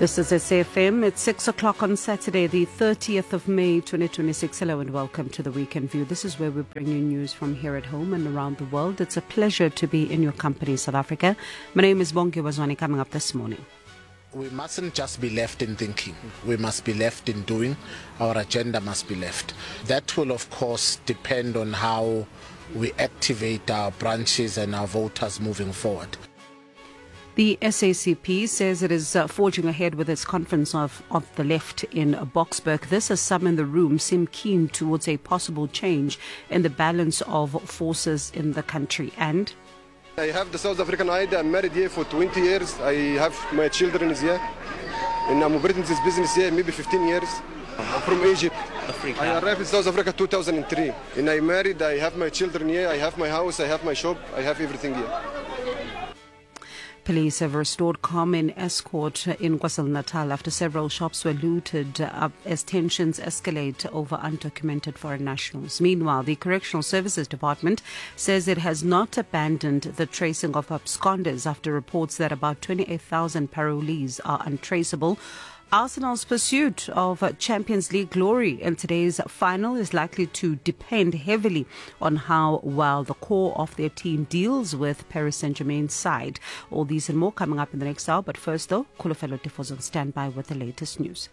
This is SAFM. It's 6 o'clock on Saturday, the 30th of May, 2026. Hello and welcome to the Weekend View. This is where we bring you news from here at home and around the world. It's a pleasure to be in your company, South Africa. My name is Bongi Wazwani. Coming up this morning. We mustn't just be left in thinking. We must be left in doing. Our agenda must be left. That will, of course, depend on how we activate our branches and our voters moving forward. The SACP says it is forging ahead with its conference of the left in Boksburg. This, as some in the room seem keen towards a possible change in the balance of forces in the country. And I have the South African ID. I'm married here for 20 years. I have my children here. And I'm operating this business here maybe 15 years. I'm from Egypt. Africa. I arrived in South Africa 2003. And I married. I have my children here. I have my house. I have my shop. I have everything here. Police have restored calm in Escort in KwaZulu-Natal after several shops were looted as tensions escalate over undocumented foreign nationals. Meanwhile, the Correctional Services Department says it has not abandoned the tracing of absconders after reports that about 28,000 parolees are untraceable. Arsenal's pursuit of Champions League glory in today's final is likely to depend heavily on how well the core of their team deals with Paris Saint-Germain's side. All these and more coming up in the next hour. But first, though, Kulufelo Tifo's on standby with the latest news.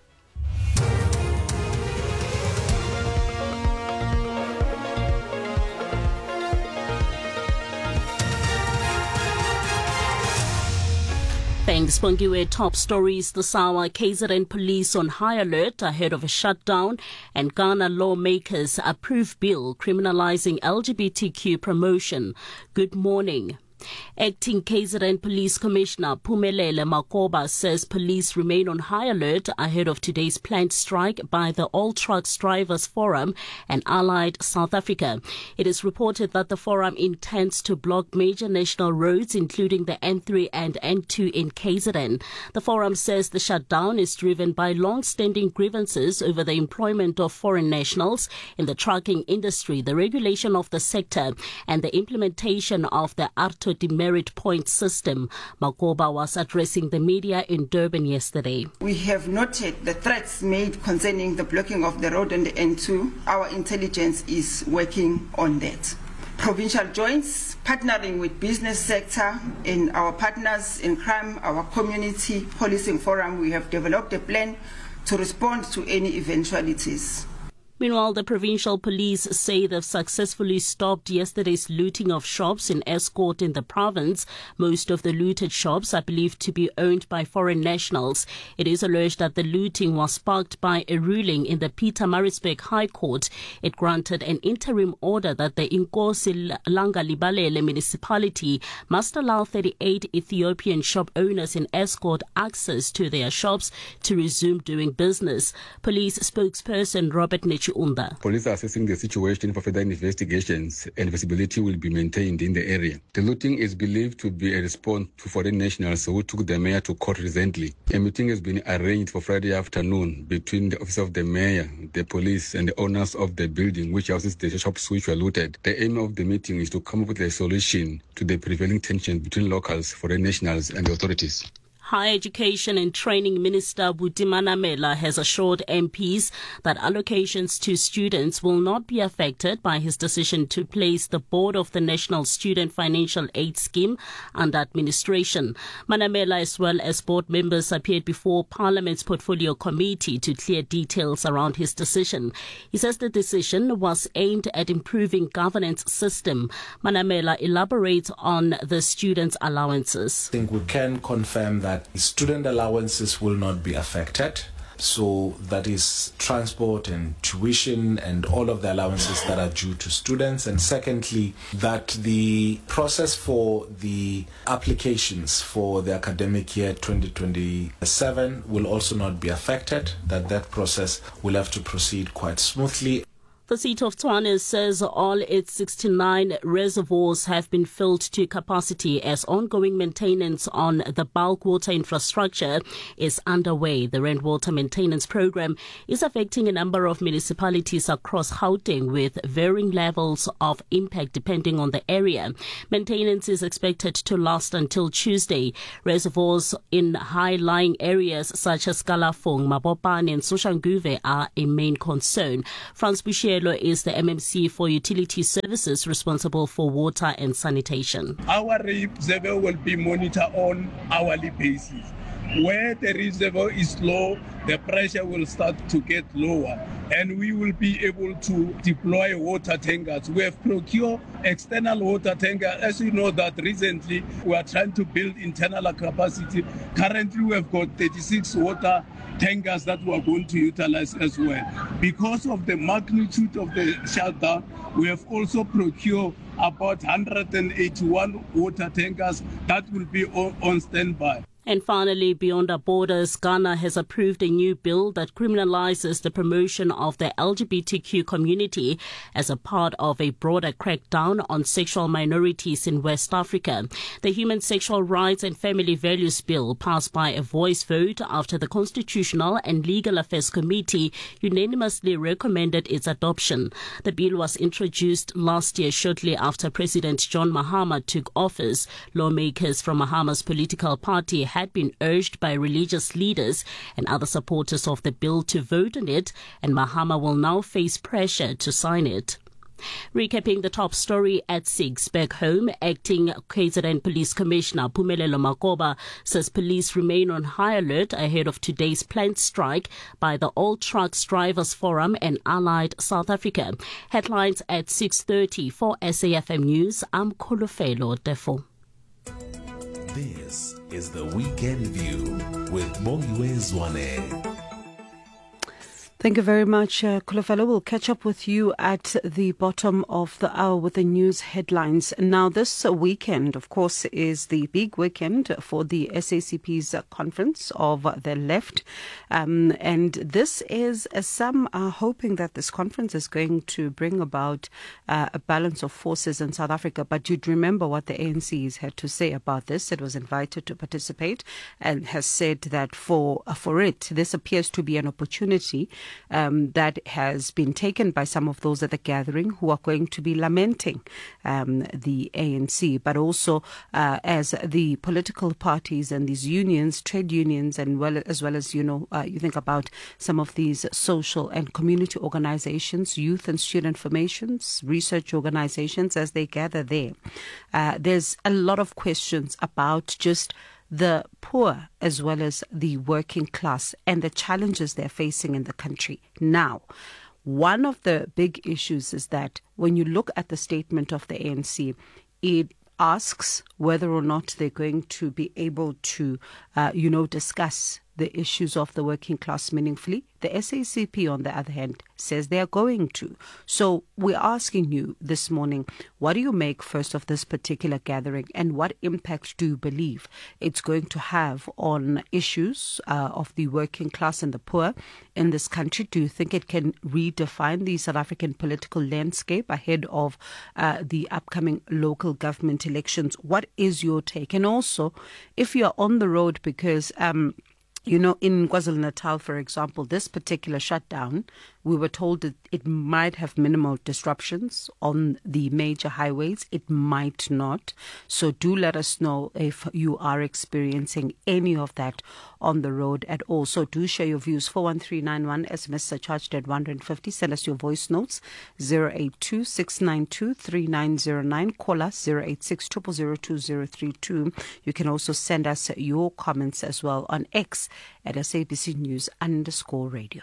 Thanks, Bongiwe. Top stories this hour. KZN police on high alert ahead of a shutdown, and Ghana lawmakers approve bill criminalizing LGBTQ promotion. Good morning. Acting KZN Police Commissioner Phumelele Makoba says police remain on high alert ahead of today's planned strike by the All Trucks Drivers Forum and Allied South Africa. It is reported that the forum intends to block major national roads, including the N3 and N2 in KZN. The forum says the shutdown is driven by long-standing grievances over the employment of foreign nationals in the trucking industry, the regulation of the sector, and the implementation of the ARTO demerit point system. Makoba was addressing the media in Durban yesterday. We have noted the threats made concerning the blocking of the road on the N2. Our intelligence is working on that. Provincial joints, partnering with business sector and our partners in crime, our community policing forum, we have developed a plan to respond to any eventualities. Meanwhile, the provincial police say they've successfully stopped yesterday's looting of shops in Escort in the province. Most of the looted shops are believed to be owned by foreign nationals. It is alleged that the looting was sparked by a ruling in the Pietermaritzburg High Court. It granted an interim order that the Inkosi Langalibalele municipality must allow 38 Ethiopian shop owners in Escort access to their shops to resume doing business. Police spokesperson Robert Nechu Police are assessing the situation for further investigations, and visibility will be maintained in the area. The looting is believed to be a response to foreign nationals who took the mayor to court recently. A meeting has been arranged for Friday afternoon between the office of the mayor, the police, and the owners of the building which houses the shops which were looted. The aim of the meeting is to come up with a solution to the prevailing tension between locals, foreign nationals, and the authorities. Higher Education and Training Minister Buti Manamela has assured MPs that allocations to students will not be affected by his decision to place the board of the National Student Financial Aid Scheme under administration. Manamela, as well as board members, appeared before Parliament's Portfolio Committee to clear details around his decision. He says the decision was aimed at improving governance system. Manamela elaborates on the students' allowances. I think we can confirm that student allowances will not be affected. So that is transport and tuition and all of the allowances that are due to students. And secondly, that the process for the applications for the academic year 2027 will also not be affected, that process will have to proceed quite smoothly. The City of Tshwane says all its 69 reservoirs have been filled to capacity as ongoing maintenance on the bulk water infrastructure is underway. The rainwater maintenance program is affecting a number of municipalities across Gauteng with varying levels of impact depending on the area. Maintenance is expected to last until Tuesday. Reservoirs in high-lying areas such as Kalafong, Mabopane and Soshanguve are a main concern. Franz Bushielo is the MMC for Utility Services responsible for water and sanitation. Our reservoir will be monitored on hourly basis. Where the reservoir is low, the pressure will start to get lower and we will be able to deploy water tankers. We have procured external water tankers. As you know that recently we are trying to build internal capacity. Currently we have got 36 water tankers that we are going to utilize as well. Because of the magnitude of the shutdown, we have also procured about 181 water tankers that will be on standby. And finally, beyond our borders, Ghana has approved a new bill that criminalizes the promotion of the LGBTQ community as a part of a broader crackdown on sexual minorities in West Africa. The Human Sexual Rights and Family Values Bill passed by a voice vote after the Constitutional and Legal Affairs Committee unanimously recommended its adoption. The bill was introduced last year shortly after President John Mahama took office. Lawmakers from Mahama's political party had been urged by religious leaders and other supporters of the bill to vote on it, and Mahama will now face pressure to sign it. Recapping the top story at 6, back home, acting KZN Police Commissioner Phumelelo Makoba says police remain on high alert ahead of today's planned strike by the All Trucks Drivers Forum and Allied South Africa. Headlines at 6:30 for SAFM News. I'm Kolofelo Defo. This is the Weekend View with Bongiwe Zwane. Thank you very much, Kulafelo. We'll catch up with you at the bottom of the hour with the news headlines. Now, this weekend, of course, is the big weekend for the SACP's conference of the left. And this is, some are hoping that this conference is going to bring about a balance of forces in South Africa. But you'd remember what the ANC has had to say about this. It was invited to participate and has said that for it, this appears to be an opportunity that has been taken by some of those at the gathering who are going to be lamenting the ANC, but also as the political parties and these unions, trade unions, and as well as, you think about some of these social and community organizations, youth and student formations, research organizations, as they gather there. There's a lot of questions about just the poor as well as the working class and the challenges they're facing in the country. Now, one of the big issues is that when you look at the statement of the ANC, it asks whether or not they're going to be able to, discuss the issues of the working class meaningfully. The SACP, on the other hand, says they are going to. So we're asking you this morning, what do you make first of this particular gathering, and what impact do you believe it's going to have on issues of the working class and the poor in this country? Do you think it can redefine the South African political landscape ahead of the upcoming local government elections? What is your take? And also, if you're on the road, because in KwaZulu-Natal, for example, this particular shutdown, we were told that it might have minimal disruptions on the major highways. It might not. So do let us know if you are experiencing any of that on the road at all. So do share your views. 41391, SMS surcharged at 150. Send us your voice notes. 082-692-3909. Call us 086-000-2032. You can also send us your comments as well on X at SABC News_radio.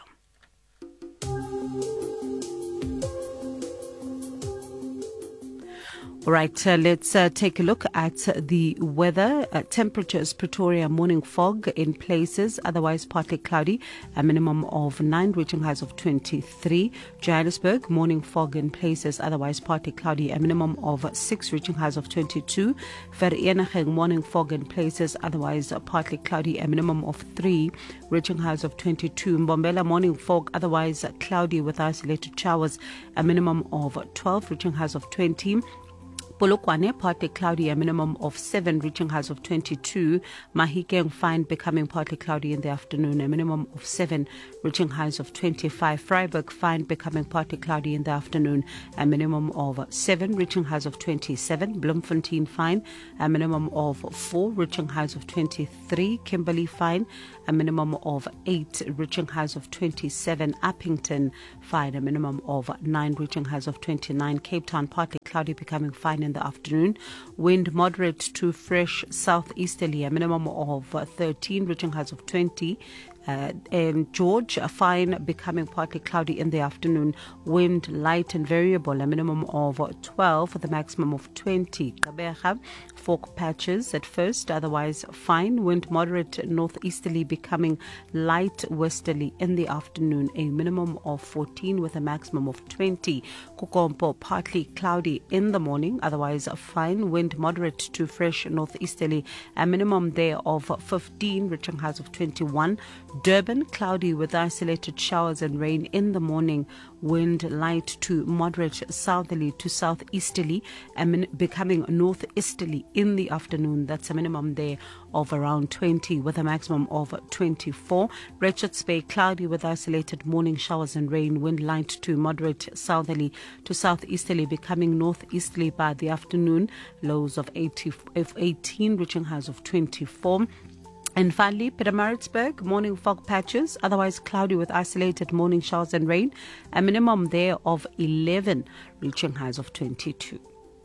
Right, let's take a look at the weather. Temperatures: Pretoria, morning fog in places, otherwise partly cloudy, a minimum of 9, reaching highs of 23. Johannesburg, morning fog in places, otherwise partly cloudy, a minimum of 6, reaching highs of 22. Vereeniging, morning fog in places, otherwise partly cloudy, a minimum of 3, reaching highs of 22. Mbombela, morning fog, otherwise cloudy with isolated showers, a minimum of 12, reaching highs of 20. Polokwane, partly cloudy, a minimum of 7, reaching highs of 22. Mahikeng, fine, becoming partly cloudy in the afternoon, a minimum of 7, reaching highs of 25. Freiburg, fine, becoming partly cloudy in the afternoon, a minimum of 7, reaching highs of 27. Bloemfontein, fine, a minimum of 4, reaching highs of 23. Kimberley, fine, a minimum of 8, reaching highs of 27. Uppington, fine, a minimum of 9, reaching highs of 29. Cape Town, partly cloudy, becoming fine in the afternoon. Wind moderate to fresh southeasterly, a minimum of 13, reaching highs of 20. And George, fine, becoming partly cloudy in the afternoon. Wind light and variable, a minimum of 12 with a maximum of 20. Gqeberha, fog patches at first, otherwise fine. Wind moderate northeasterly, becoming light westerly in the afternoon, a minimum of 14 with a maximum of 20. Kukompo, partly cloudy in the morning, otherwise fine. Wind moderate to fresh northeasterly, a minimum there of 15, reaching highs of 21. Durban, cloudy with isolated showers and rain in the morning. Wind light to moderate southerly to southeasterly and becoming northeasterly in the afternoon. That's a minimum there of around 20 with a maximum of 24. Richards Bay, cloudy with isolated morning showers and rain. Wind light to moderate southerly to southeasterly, becoming northeasterly by the afternoon. Lows of 18, reaching highs of 24. And finally, Pietermaritzburg, morning fog patches, otherwise cloudy with isolated morning showers and rain, a minimum there of 11, reaching highs of 22.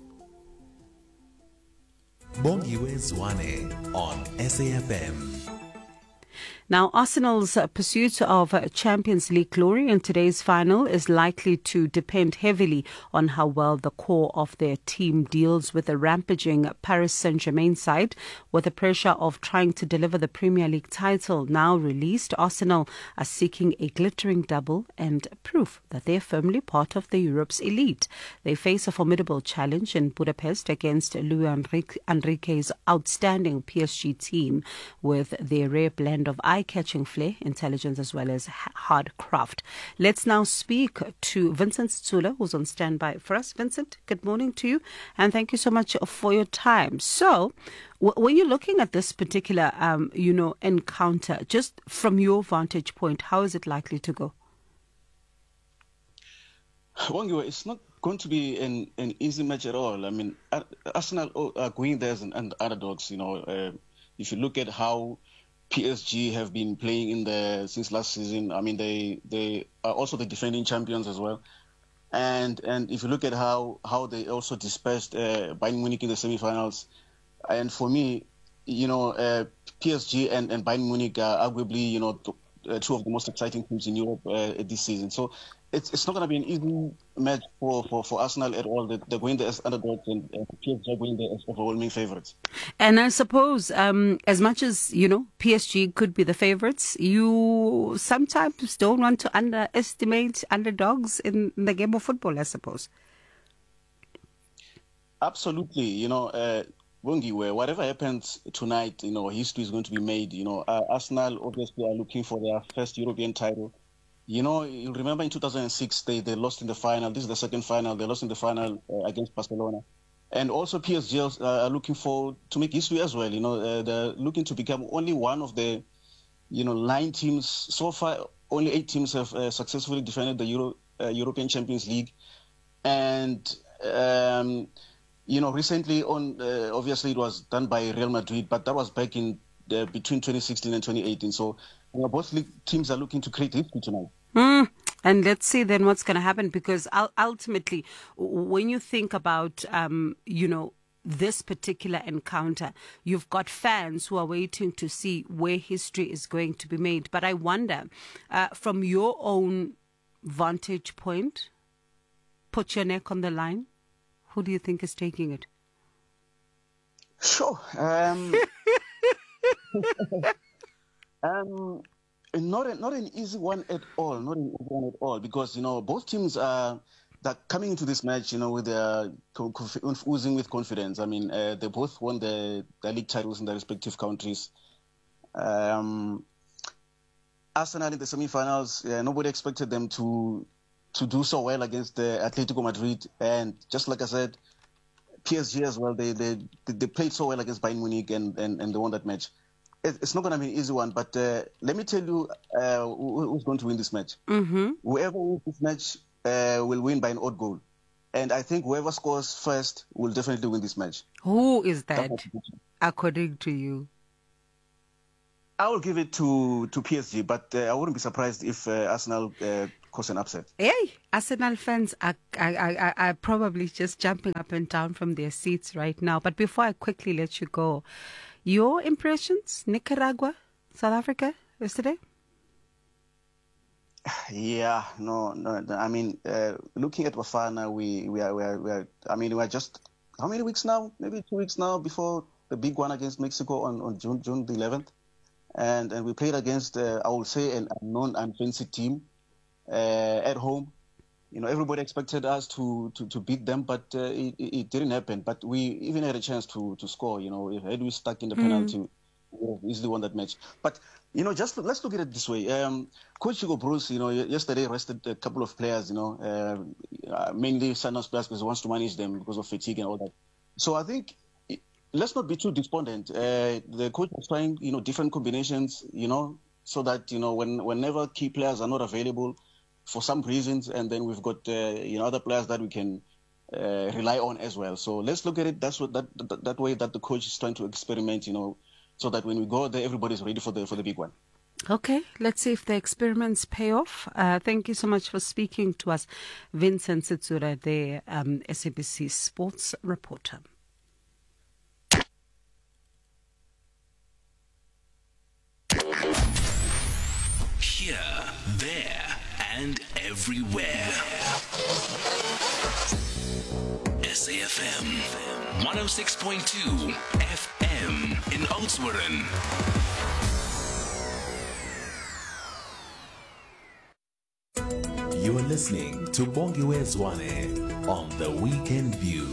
Bongiwe Zwane on SAFM. Now, Arsenal's pursuit of Champions League glory in today's final is likely to depend heavily on how well the core of their team deals with the rampaging Paris Saint-Germain side. With the pressure of trying to deliver the Premier League title now released, Arsenal are seeking a glittering double and proof that they're firmly part of the Europe's elite. They face a formidable challenge in Budapest against Luis Enrique's outstanding PSG team with their rare blend of eye-catching flair, intelligence, as well as hard craft. Let's now speak to Vincent Tsula, who's on standby for us. Vincent, good morning to you, and thank you so much for your time. So, when you're looking at this particular, encounter, just from your vantage point, how is it likely to go? Bongiwe, it's not going to be an easy match at all. I mean, Arsenal are going there as underdogs. If you look at how PSG have been playing since last season. I mean, they are also the defending champions as well. And if you look at how they also dispatched Bayern Munich in the semi-finals, and for me, PSG and Bayern Munich are arguably, two of the most exciting teams in Europe this season. So it's not going to be an easy match for Arsenal at all. They're going there as underdogs, and PSG are going there as overwhelming favourites. And I suppose, as much as, PSG could be the favourites, you sometimes don't want to underestimate underdogs in the game of football, I suppose. Absolutely. Bongiwe, whatever happens tonight, history is going to be made. Arsenal obviously are looking for their first European title. You remember in 2006, they lost in the final. This is the second final. They lost in the final against Barcelona. And also PSG are looking to make history as well. They're looking to become only one of the, 9 teams. So far, only 8 teams have successfully defended the European Champions League. And, recently obviously it was done by Real Madrid, but that was back in between 2016 and 2018. So both teams are looking to create history tonight. And let's see then what's going to happen, because ultimately, when you think about, this particular encounter, you've got fans who are waiting to see where history is going to be made. But I wonder, from your own vantage point, put your neck on the line, Who do you think is taking it? Sure. Not an easy one at all. Not an easy one at all, because both teams are that coming into this match, with their oozing with confidence. I mean, they both won their league titles in their respective countries. Arsenal in the semi-finals, nobody expected them to do so well against the Atletico Madrid, and just like I said, PSG as well. They played so well against Bayern Munich and they won that match. It's not going to be an easy one, but let me tell you who's going to win this match. Mm-hmm. Whoever wins this match will win by an odd goal. And I think whoever scores first will definitely win this match. Who is that, according to you? I will give it to PSG, but I wouldn't be surprised if Arsenal cause an upset. Hey, Arsenal fans are probably just jumping up and down from their seats right now. But before I quickly let you go, your impressions, Nicaragua, South Africa, yesterday? Yeah, no. I mean, looking at Bafana, we are just how many weeks now? Maybe 2 weeks now before the big one against Mexico on June the 11th, and we played against I will say an unknown, unfancy team at home. Everybody expected us to beat them, but it didn't happen. But we even had a chance to score. Had we stuck in the penalty, we would have easily won that match. But let's look at it this way. Coach Hugo Bruce, yesterday rested a couple of players. Mainly Santos players because he wants to manage them because of fatigue and all that. So I think let's not be too despondent. The coach is trying, different combinations, so that whenever key players are not available for some reasons, and then we've got other players that we can rely on as well. So let's look at it that way, that the coach is trying to experiment, so that when we go there, everybody's ready for the big one. Okay, let's see if the experiments pay off. Thank you so much for speaking to us, Vincent Sitsura, the SABC sports reporter. Here, there, and everywhere. SAFM 106.2 FM in Oudtshoorn. You are listening to Bongiwe Zwane on The Weekend View.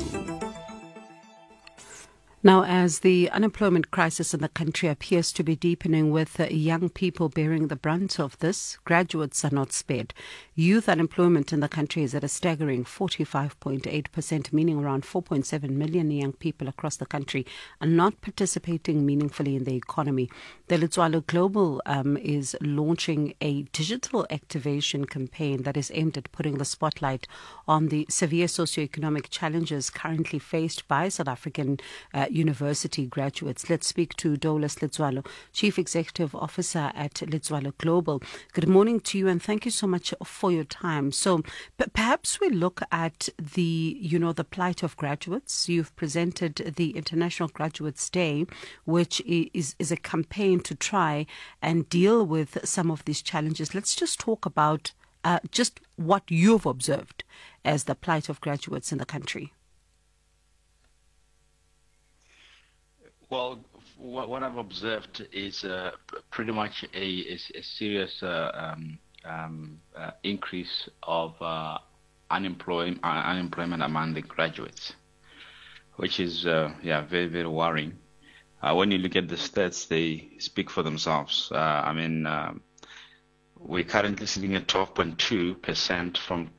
Now, as the unemployment crisis in the country appears to be deepening with young people bearing the brunt of this, graduates are not spared. Youth unemployment in the country is at a staggering 45.8%, meaning around 4.7 million young people across the country are not participating meaningfully in the economy. The Letsoalo Global is launching a digital activation campaign that is aimed at putting the spotlight on the severe socioeconomic challenges currently faced by South African university graduates. Let's speak to Doulas Letsoalo, Chief Executive Officer at Letsoalo Global. Good morning to you, and thank you so much for your time. So perhaps we look at the plight of graduates. You've presented the International Graduates Day, which is a campaign to try and deal with some of these challenges. Let's just talk about just what you've observed as the plight of graduates in the country. Well, what I've observed is pretty much a serious increase of unemployment among the graduates, which is very, very worrying. When you look at the stats, they speak for themselves. We're currently sitting at 12.2% from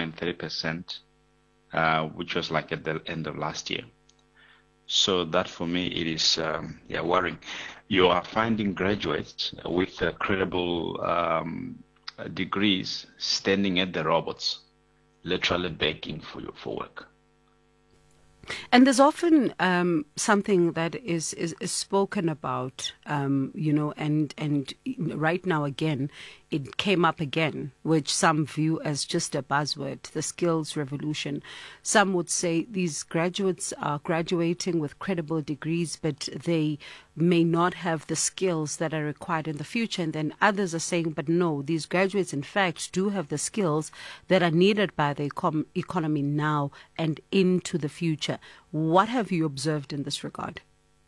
10.3%, which was like at the end of last year. So that for me, it is worrying. You are finding graduates with credible degrees standing at the robots, literally begging for work. And there's often something that is spoken about, and right now again, it came up again, which some view as just a buzzword, the skills revolution. Some would say these graduates are graduating with credible degrees, but they may not have the skills that are required in the future. And then others are saying, but no, these graduates, in fact, do have the skills that are needed by the economy now and into the future. What have you observed in this regard?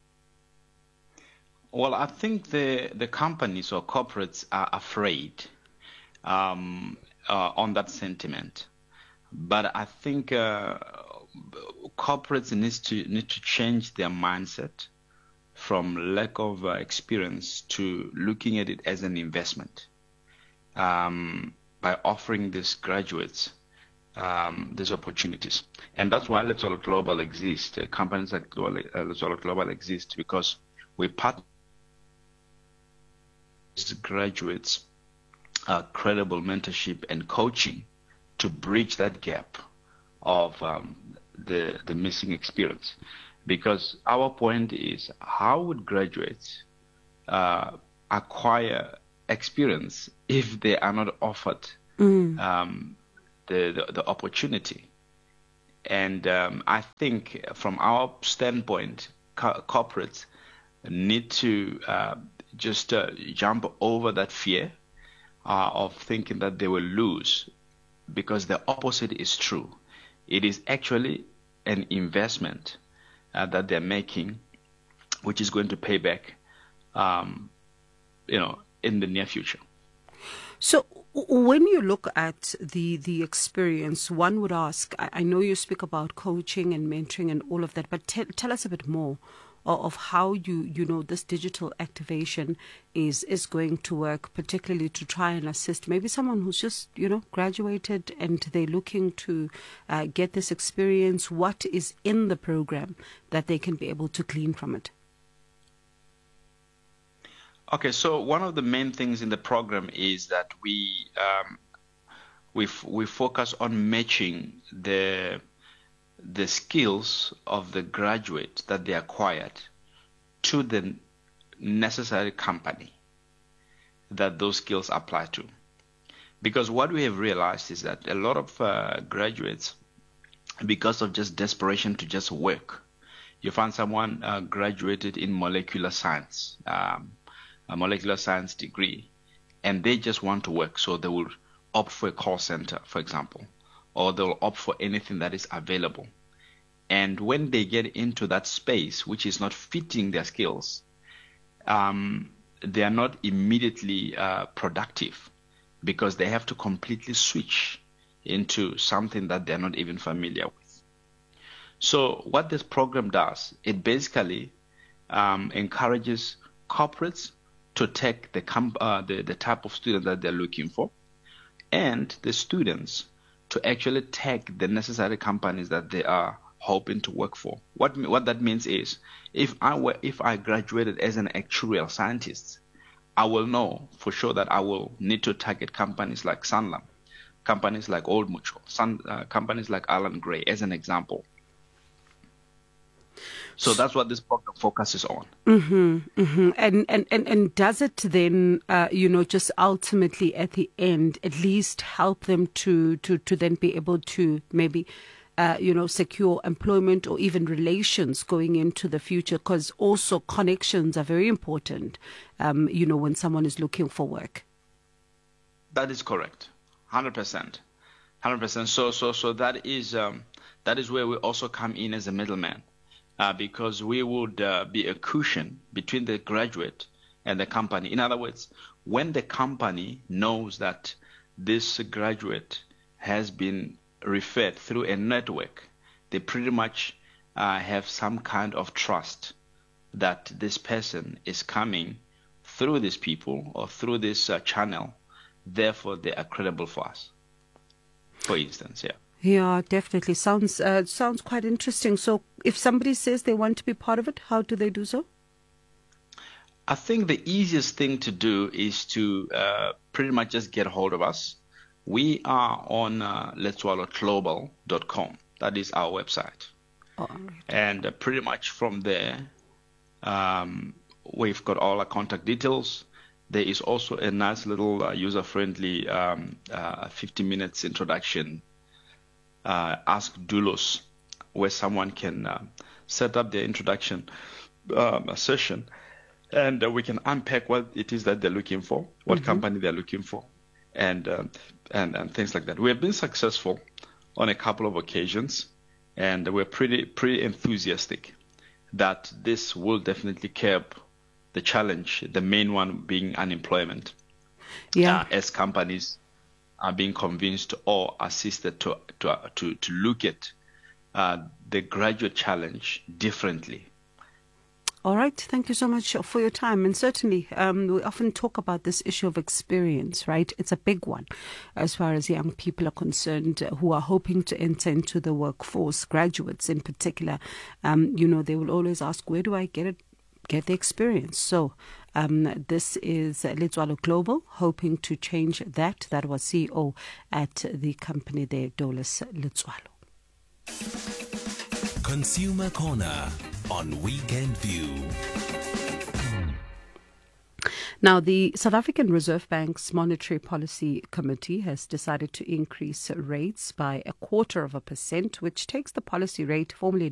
Well, I think the companies or corporates are afraid on that sentiment, but I think corporates need to change their mindset from lack of experience to looking at it as an investment by offering these graduates these opportunities, and that's why Let's All Global exists. Companies like Let's All Global exist because we partner graduates credible mentorship and coaching to bridge that gap of the missing experience. Because our point is, how would graduates acquire experience if they are not offered the opportunity? And I think from our standpoint, corporates need to just jump over that fear of thinking that they will lose, because the opposite is true. It is actually an investment that they're making, which is going to pay back, in the near future. So when you look at the experience, one would ask, I know you speak about coaching and mentoring and all of that, but tell us a bit more of how this digital activation is going to work, particularly to try and assist maybe someone who's just graduated and they're looking to get this experience. What is in the program that they can be able to glean from it? Okay, so one of the main things in the program is that we focus on matching the skills of the graduate that they acquired to the necessary company that those skills apply to. Because what we have realized is that a lot of graduates, because of just desperation to just work, you find someone graduated in molecular science, a molecular science degree, and they just want to work, so they will opt for a call center, for example, or they'll opt for anything that is available. And when they get into that space, which is not fitting their skills, they are not immediately productive, because they have to completely switch into something that they're not even familiar with. So what this program does, it basically encourages corporates to take the type of student that they're looking for, and the students to actually take the necessary companies that they are hoping to work for. What that means is, if I graduated as an actuarial scientist, I will know for sure that I will need to target companies like Sanlam, companies like Old Mutual, companies like Allan Gray, as an example. So that's what this program focuses on. And does it then, just ultimately at the end, at least help them to then be able to maybe, secure employment or even relations going into the future? Because also connections are very important, when someone is looking for work. That is correct, 100%. So that is where we also come in as a middleman. Because we would be a cushion between the graduate and the company. In other words, when the company knows that this graduate has been referred through a network, they pretty much have some kind of trust that this person is coming through these people or through this channel. Therefore, they are credible for us, for instance, yeah. Yeah, definitely. Sounds quite interesting. So if somebody says they want to be part of it, how do they do so? I think the easiest thing to do is to pretty much just get a hold of us. We are on letswallowglobal.com. That is our website. All right. And pretty much from there, we've got all our contact details. there is also a nice little user-friendly 50 minutes introduction, Ask Doulos, where someone can set up their introduction session, and we can unpack what it is that they're looking for, what company they're looking for, and things like that. We have been successful on a couple of occasions, and we're pretty enthusiastic that this will definitely curb the challenge, the main one being unemployment. As companies are being convinced or assisted to look at the graduate challenge differently. All right. Thank you so much for your time. And certainly, we often talk about this issue of experience, right? It's a big one as far as young people are concerned who are hoping to enter into the workforce, graduates in particular. They will always ask, where do I get the experience? So this is Letswalo Global hoping to change that. That was CEO at the company there, Doulos Letswalo. Consumer Corner on Weekend View. Now, the South African Reserve Bank's Monetary Policy Committee has decided to increase rates by 0.25%, which takes the policy rate formerly